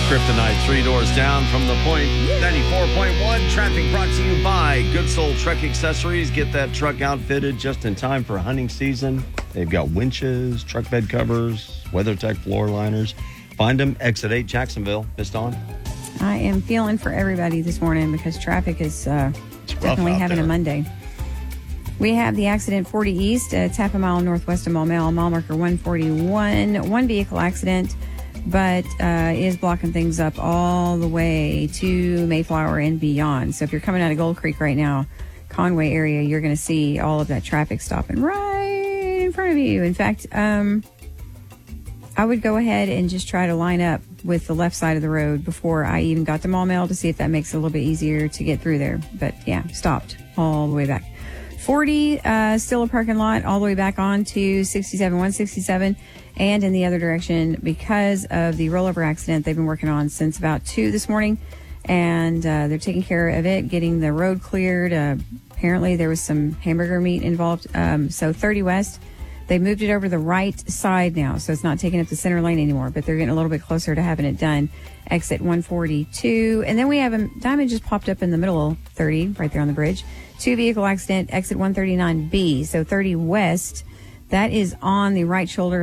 Kryptonite, 3 doors down from the point. 94.1 traffic brought to you by Good Soul Truck Accessories. Get that truck outfitted just in time for hunting season. They've got winches, truck bed covers, WeatherTech floor liners. Find them, exit 8 Jacksonville. Miss Dawn? I am feeling for everybody this morning because traffic is definitely having a Monday. We have the accident 40 East. It's half a mile northwest of Maumelle, mile marker 141. One vehicle accident, but is blocking things up all the way to Mayflower and beyond. So if you're coming out of Gold Creek right now, Conway area, you're going to see all of that traffic stopping right in front of you. In fact, I would go ahead and just try to line up with the left side of the road before I even got to Maumelle to see if that makes it a little bit easier to get through there. But yeah, stopped all the way back. 40, still a parking lot all the way back on to 67, 167, and in the other direction because of the rollover accident they've been working on since about 2 this morning, and they're taking care of it, getting the road cleared. Apparently there was some hamburger meat involved. So 30 West, they moved it over the right side now, so it's not taking up the center lane anymore, but they're getting a little bit closer to having it done. Exit 142, and then we have a diamond just popped up in the middle of 30 right there on the bridge. 2 vehicle accident, exit 139B. So 30 West, that is on the right shoulder